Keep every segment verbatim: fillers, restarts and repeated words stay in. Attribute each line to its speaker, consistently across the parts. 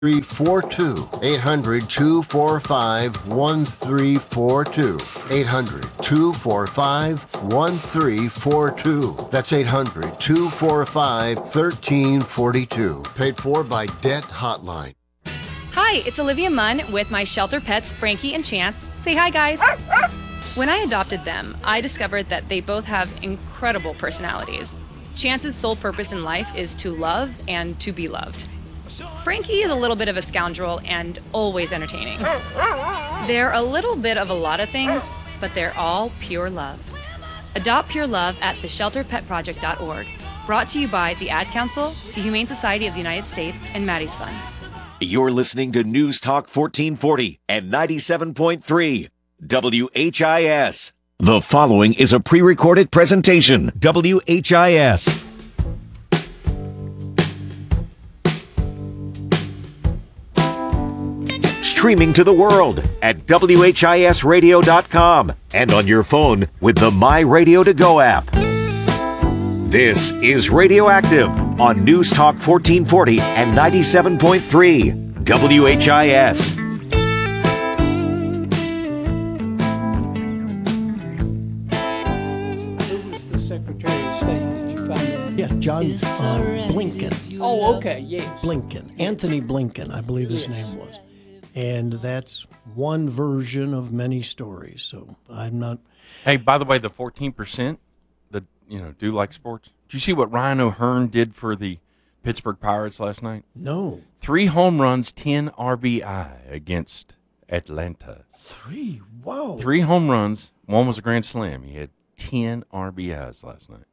Speaker 1: three four two. eight hundred, two four five, one three four two. eight hundred, two four five, one three four two. That's eight hundred, two four five, one three four two. Paid for by Debt Hotline.
Speaker 2: Hi, it's Olivia Munn with my shelter pets, Frankie and Chance. Say hi, guys. When I adopted them, I discovered that they both have incredible personalities. Chance's sole purpose in life is to love and to be loved. Frankie is a little bit of a scoundrel and always entertaining. They're a little bit of a lot of things, but they're all pure love. Adopt pure love at the shelter pet project dot org. Brought to you by the Ad Council, the Humane Society of the United States, and Maddie's Fund.
Speaker 3: You're listening to News Talk fourteen forty and ninety-seven point three W H I S. The following is a pre-recorded presentation. W H I S. Streaming to the world at W H I S radio dot com and on your phone with the My Radio to Go app. This is Radioactive on News Talk fourteen forty and ninety-seven point three W H I S.
Speaker 4: Who was the Secretary of State that you found out?
Speaker 5: Yeah, John uh, Blinken.
Speaker 4: Oh, okay, yes.
Speaker 5: Blinken. Anthony Blinken, I believe his name was. And that's one version of many stories. So I'm not.
Speaker 6: Hey, by the way, the fourteen percent that, you know, do like sports. Did you see what Ryan O'Hearn did for the Pittsburgh Pirates last night?
Speaker 5: No.
Speaker 6: Three home runs, ten R B I against Atlanta.
Speaker 5: Three? Wow.
Speaker 6: Three home runs. One was a grand slam. He had ten R B Is last night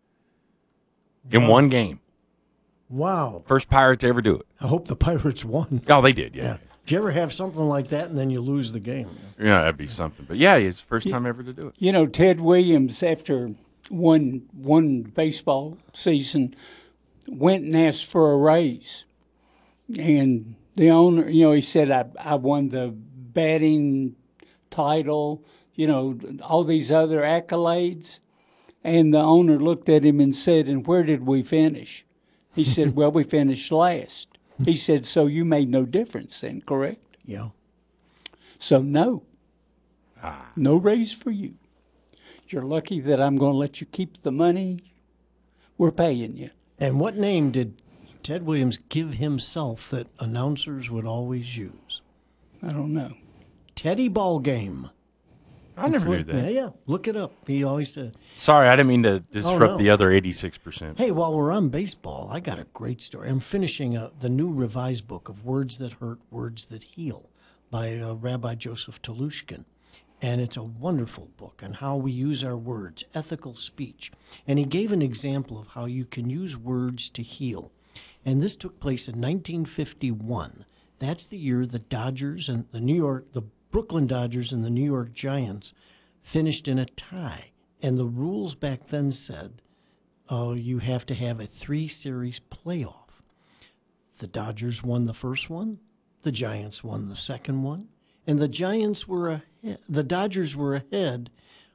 Speaker 6: in
Speaker 5: Wow.
Speaker 6: one game.
Speaker 5: Wow.
Speaker 6: First Pirate to ever do it.
Speaker 5: I hope the Pirates won.
Speaker 6: Oh, they did, yeah.
Speaker 5: Yeah. Do you ever have something like that and then you lose the game?
Speaker 6: Yeah, that'd be something. But, yeah, it's the first time ever to do it.
Speaker 4: You know, Ted Williams, after one one baseball season, went and asked for a raise. And the owner, you know, he said, I, I won the batting title, you know, all these other accolades. And the owner looked at him and said, and where did we finish? He said, well, we finished last. He said, so you made no difference then, correct?
Speaker 5: Yeah.
Speaker 4: So no.
Speaker 6: Ah.
Speaker 4: No raise for you. You're lucky that I'm going to let you keep the money we're paying you.
Speaker 5: And what name did Ted Williams give himself that announcers would always use?
Speaker 4: I don't know.
Speaker 5: Teddy Ballgame.
Speaker 6: I never knew
Speaker 5: What-
Speaker 6: that.
Speaker 5: Yeah, yeah. Look it up. He always said.
Speaker 6: Sorry, I didn't mean to disrupt
Speaker 5: no.
Speaker 6: the other eighty-six percent.
Speaker 5: Hey, while we're on baseball, I got a great story. I'm finishing uh the new revised book of Words That Hurt, Words That Heal by uh, Rabbi Joseph Telushkin. And it's a wonderful book on how we use our words, ethical speech. And he gave an example of how you can use words to heal. And this took place in nineteen fifty-one. That's the year the Dodgers and the New York, the Brooklyn Dodgers and the New York Giants finished in a tie. And the rules back then said, oh, you have to have a three-series playoff. The Dodgers won the first one. The Giants won the second one. And the Giants were ahead. The Dodgers were ahead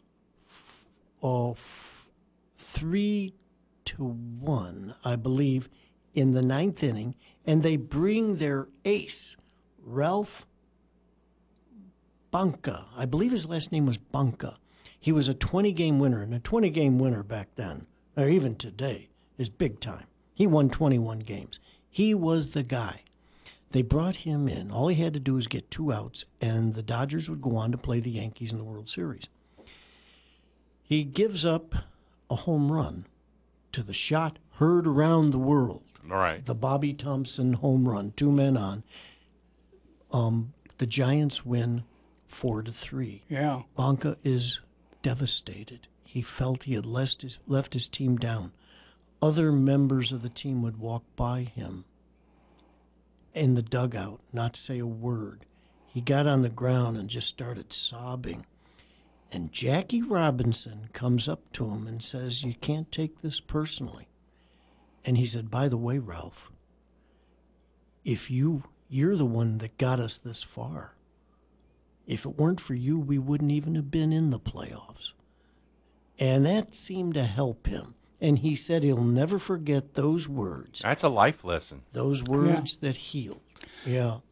Speaker 5: of three to one, I believe, in the ninth inning. And they bring their ace, Ralph Banca. I believe his last name was Banca. He was a twenty-game winner, and a twenty-game winner back then, or even today, is big time. He won twenty-one games. He was the guy. They brought him in. All he had to do was get two outs, and the Dodgers would go on to play the Yankees in the World Series. He gives up a home run to the shot heard around the world.
Speaker 6: All right.
Speaker 5: The Bobby Thompson home run, two men on. Um, the Giants win four to three.
Speaker 4: Yeah.
Speaker 5: Banca is devastated. He felt he had left his, left his team down. Other members of the team would walk by him in the dugout, not say a word. He got on the ground and just started sobbing. And Jackie Robinson comes up to him and says, you can't take this personally. And he said, by the way, Ralph, if you, you're the one that got us this far. If it weren't for you, we wouldn't even have been in the playoffs. And that seemed to help him. And he said he'll never forget those words.
Speaker 6: That's a life lesson.
Speaker 5: Those words yeah. that healed. Yeah.